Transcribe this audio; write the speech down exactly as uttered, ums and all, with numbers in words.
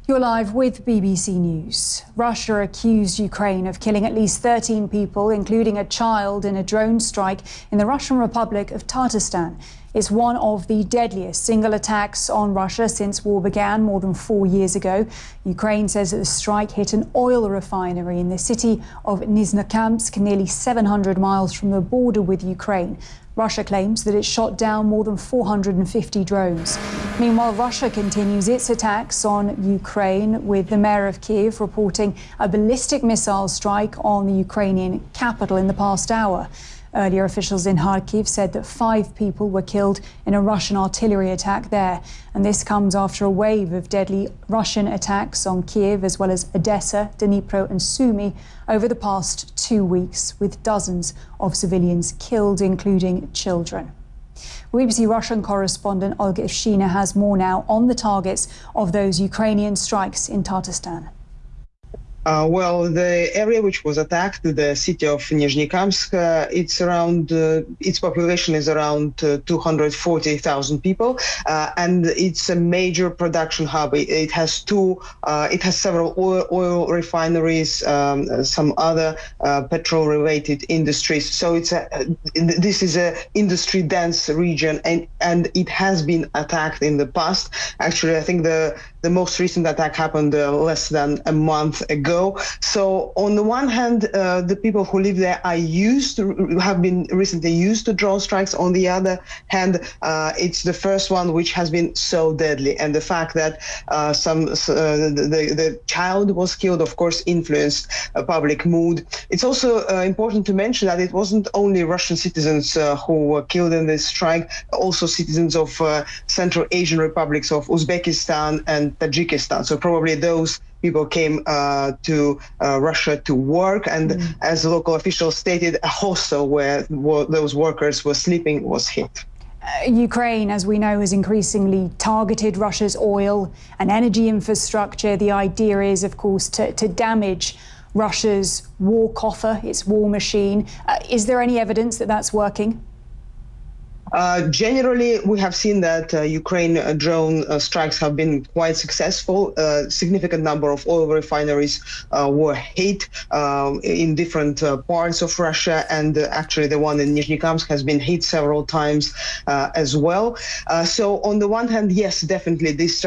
You're live with B B C News. Russia accused Ukraine of killing at least thirteen people, including a child, in a drone strike in the Russian Republic of Tatarstan. It's one of the deadliest single attacks on Russia since war began more than four years ago. Ukraine says that the strike hit an oil refinery in the city of Nizhnokamsk, nearly seven hundred miles from the border with Ukraine. Russia claims that it shot down more than four hundred fifty drones. Meanwhile, Russia continues its attacks on Ukraine, with the mayor of Kiev reporting a ballistic missile strike on the Ukrainian capital in the past hour. Earlier, officials in Kharkiv said that five people were killed in a Russian artillery attack there. And this comes after a wave of deadly Russian attacks on Kiev, as well as Odessa, Dnipro and Sumy over the past two weeks, with dozens of civilians killed, including children. B B C Russian correspondent Olga Evshina has more now on the targets of those Ukrainian strikes in Tatarstan. Uh, well, the area which was attacked, the city of Nizhnokamsk, uh, it's around, uh, its population is around uh, two hundred forty thousand people, uh, and it's a major production hub. It, it has two, uh, it has several oil, oil refineries, um, some other uh, petrol-related industries. So it's a, this is a industry-dense region, and and it has been attacked in the past. Actually, I think the the most recent attack happened uh, less than a month ago. So on the one hand, uh, the people who live there are used to, have been recently used to drone strikes. On the other hand, uh, it's the first one which has been so deadly. And the fact that uh, some uh, the, the child was killed, of course, influenced uh, public mood. It's also uh, important to mention that it wasn't only Russian citizens uh, who were killed in this strike, also citizens of uh, Central Asian republics of Uzbekistan and Tajikistan. So probably those people came uh, to uh, Russia to work, and mm. as the local officials stated, a hostel where those workers were sleeping was hit. Uh, Ukraine, as we know, has increasingly targeted Russia's oil and energy infrastructure. The idea is, of course, to, to damage Russia's war coffer, its war machine. Uh, is there any evidence that that's working? Uh, generally, we have seen that uh, Ukraine uh, drone uh, strikes have been quite successful. A uh, significant number of oil refineries uh, were hit uh, in different uh, parts of Russia, and uh, actually the one in Nizhnokamsk has been hit several times uh, as well. Uh, so on the one hand, yes, definitely these